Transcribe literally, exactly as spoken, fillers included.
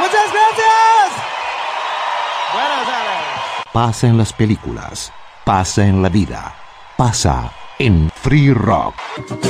Muchas gracias. Buenas tardes. Pasa en las películas, pasa en la vida, pasa en Free Rock.